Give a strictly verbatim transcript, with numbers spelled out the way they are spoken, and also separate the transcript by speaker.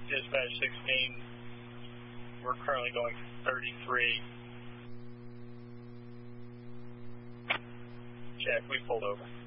Speaker 1: Dispatch sixteen, we're currently going thirty-three. Check, we pulled over.